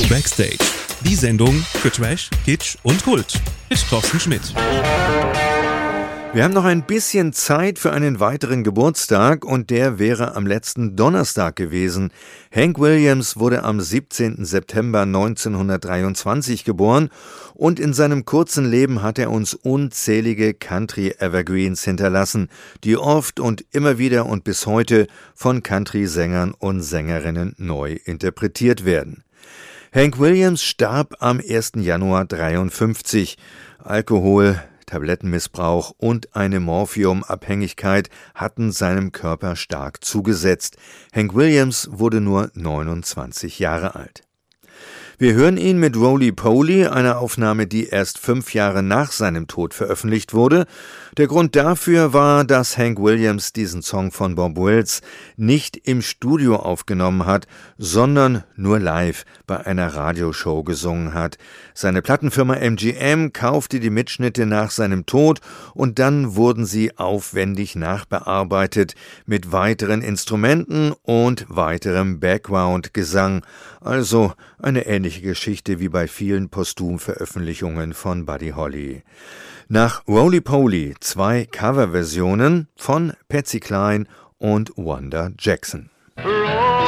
Backstage. Die Sendung für Trash, Kitsch und Kult mit Thorsten Schmidt. Wir haben noch ein bisschen Zeit für einen weiteren Geburtstag und der wäre am letzten Donnerstag gewesen. Hank Williams wurde am 17. September 1923 geboren und in seinem kurzen Leben hat er uns unzählige Country-Evergreens hinterlassen, die oft und immer wieder und bis heute von Country-Sängern und Sängerinnen neu interpretiert werden. Hank Williams starb am 1. Januar 1953. Alkohol, Tablettenmissbrauch und eine Morphiumabhängigkeit hatten seinem Körper stark zugesetzt. Hank Williams wurde nur 29 Jahre alt. Wir hören ihn mit Roly Poly, einer Aufnahme, die erst 5 Jahre nach seinem Tod veröffentlicht wurde. Der Grund dafür war, dass Hank Williams diesen Song von Bob Wills nicht im Studio aufgenommen hat, sondern nur live bei einer Radioshow gesungen hat. Seine Plattenfirma MGM kaufte die Mitschnitte nach seinem Tod und dann wurden sie aufwendig nachbearbeitet mit weiteren Instrumenten und weiterem Background-Gesang. Also eine ähnliche Geschichte wie bei vielen Posthum-Veröffentlichungen von Buddy Holly. Nach Roly Poly 2 Coverversionen von Patsy Cline und Wanda Jackson.